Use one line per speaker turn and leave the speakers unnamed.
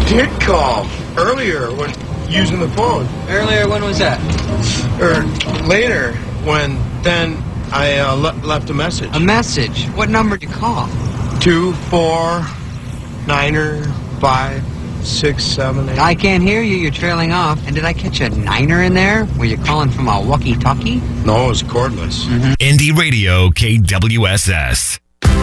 did call earlier when using the phone.
Earlier, when was that?
Or later, when then I left a message.
A message? What number did you call?
249-567-8.
I can't hear you. You're trailing off. And did I catch a niner in there? Were you calling from a walkie-talkie?
No, it was cordless.
Indie Radio KWSS.